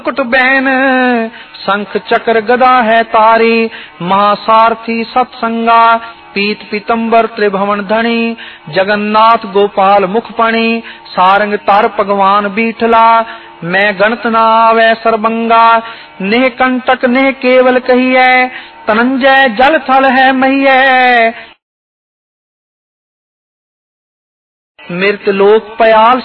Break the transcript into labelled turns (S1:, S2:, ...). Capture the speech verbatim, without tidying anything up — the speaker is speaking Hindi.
S1: कुट बैन शंख चक्र गदा है तारी, महासारथी सत्संगा पीत पीतंबर त्रिभुवन धनी, जगन्नाथ गोपाल मुखपणी, सारंग तार भगवान बीठला, मैं गणत न आवे सरबंगा, नेह कंटक नेह केवल कहिए, तनंजय जल थल है महिये। मृत लोक पयाल